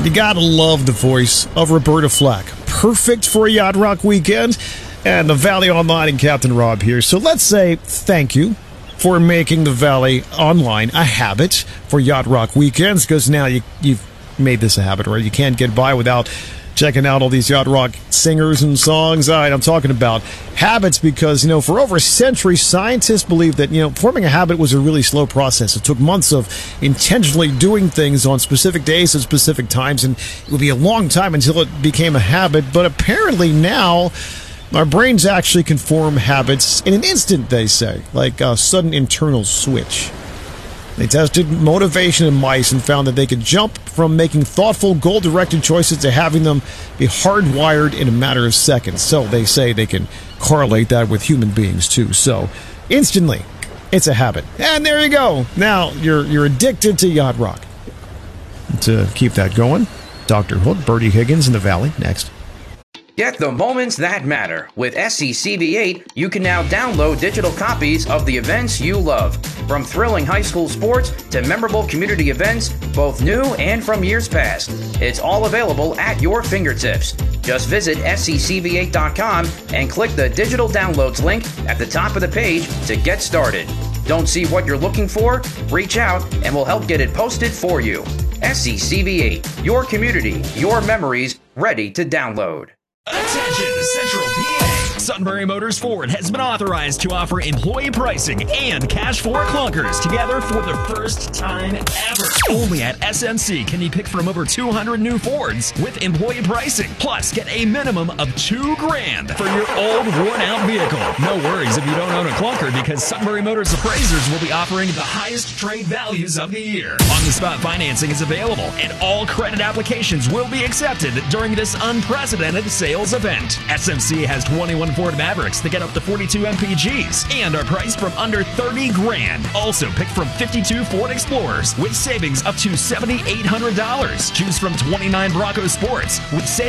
You gotta love the voice of Roberta Flack. Perfect for a Yacht Rock weekend. And the Valley Online and Captain Rob here. So let's say thank you for making the Valley Online a habit for Yacht Rock weekends, because now you've made this a habit, right? You can't get by without checking out all these Yacht Rock singers and songs. All right, I'm talking about habits because, for over a century, scientists believe that, forming a habit was a really slow process. It took months of intentionally doing things on specific days at specific times, and it would be a long time until it became a habit. But apparently now, our brains actually can form habits in an instant, they say, like a sudden internal switch. They tested motivation in mice and found that they could jump from making thoughtful, goal-directed choices to having them be hardwired in a matter of seconds. So they say they can correlate that with human beings, too. So, instantly, it's a habit. And there you go. Now, you're addicted to Yacht Rock. To keep that going, Dr. Hook, Bertie Higgins in the Valley, next. Get the moments that matter. With SCCV8, you can now download digital copies of the events you love. From thrilling high school sports to memorable community events, both new and from years past. It's all available at your fingertips. Just visit SCCV8.com and click the digital downloads link at the top of the page to get started. Don't see what you're looking for? Reach out and we'll help get it posted for you. SCCV8, your community, your memories, ready to download. Attention, Central PA! Sunbury Motors Ford has been authorized to offer employee pricing and cash for clunkers together for the first time ever. Only at SMC can you pick from over 200 new Fords with employee pricing. Plus, get a minimum of $2,000 for your old, worn-out vehicle. No worries if you don't own a clunker, because Sunbury Motors appraisers will be offering the highest trade values of the year. On-the-spot financing is available, and all credit applications will be accepted during this unprecedented sales event. SMC has 21 Ford Mavericks that get up to 42 MPGs and are priced from under $30,000. Also, pick from 52 Ford Explorers with savings up to $7,800. Choose from 29 Bronco Sports with savings